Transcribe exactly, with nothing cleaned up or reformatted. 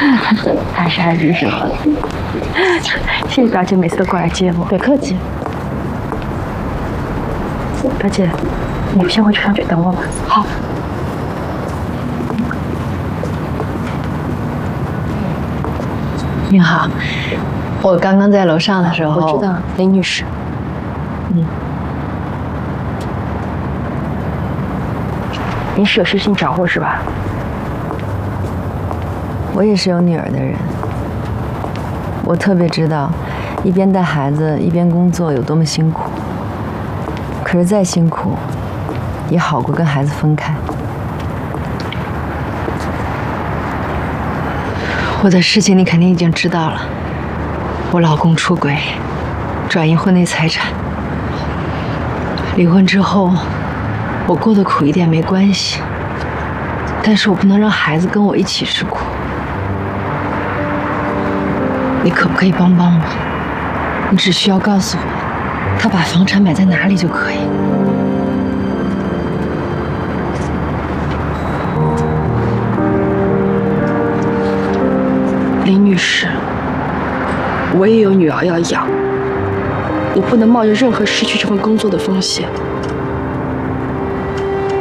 还是爱人生活。谢谢表姐每次都过来接我， 别客气。 表姐，你先回去上去等我吧。 好。您好，我刚刚在楼上的时候， 我知道，林女士。 嗯。 您是有事情找我是吧？ 我也是有女儿的人，我特别知道，一边带孩子一边工作有多么辛苦。可是再辛苦，也好过跟孩子分开。我的事情你肯定已经知道了，我老公出轨，转移婚内财产。离婚之后，我过得苦一点没关系，但是我不能让孩子跟我一起吃苦。你可不可以帮帮我？你只需要告诉我，他把房产买在哪里就可以。 林女士，我也有女儿要养，我不能冒着任何失去这份工作的风险。